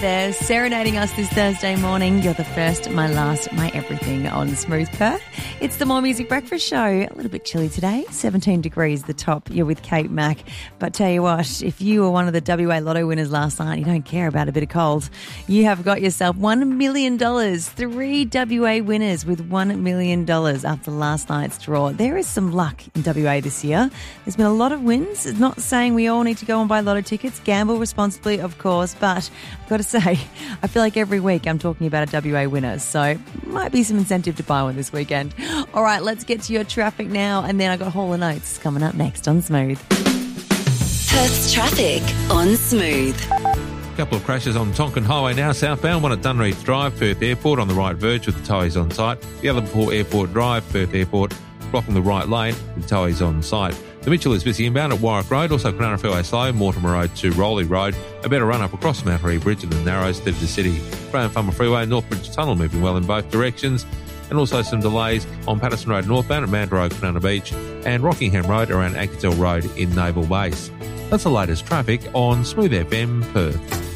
They're serenading us this Thursday morning. You're the first, my last, my everything on Smooth Perth. It's the More Music Breakfast Show. A little bit chilly today, 17 degrees the top. You're with Kate Mack. But tell you what, if you were one of the WA Lotto winners last night, you don't care about a bit of cold. You have got yourself $1 million. 3 WA winners with $1 million after last night's draw. There is some luck in WA this year. There's been a lot of wins. It's not saying we all need to go and buy Lotto tickets. Gamble responsibly, of course, but I've got to say, I feel like every week I'm talking about a WA winner, so might be some incentive to buy one this weekend. All right, let's get to your traffic now, and then I got Hall & Oates coming up next on Smooth. Perth's traffic on Smooth. A couple of crashes on Tonkin Highway now southbound, one at Dunreath Drive, Perth Airport on the right verge with the towies on site. The other before Airport Drive, Perth Airport, blocking the right lane with towies on site. The Mitchell is busy inbound at Warwick Road, also Canara Fairway slow, Mortimer Road to Rowley Road. A better run up across the Mount Harry Bridge and the Narrows through the city. Graham Farmer Freeway, Northbridge Tunnel moving well in both directions. And also some delays on Patterson Road northbound at Mandurah Road, Canana Beach, and Rockingham Road around Anketel Road in Naval Base. That's the latest traffic on Smooth FM Perth.